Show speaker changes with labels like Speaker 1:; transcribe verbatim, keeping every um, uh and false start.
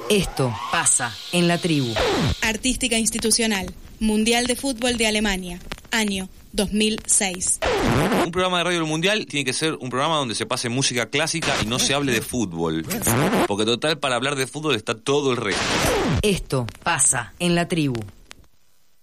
Speaker 1: Esto pasa en la tribu.
Speaker 2: Artística institucional. Mundial de Fútbol de Alemania. Año dos mil seis.
Speaker 3: Un programa de radio del Mundial tiene que ser un programa donde se pase música clásica y no se hable de fútbol. Porque total, para hablar de fútbol está todo el resto.
Speaker 1: Esto pasa en la tribu.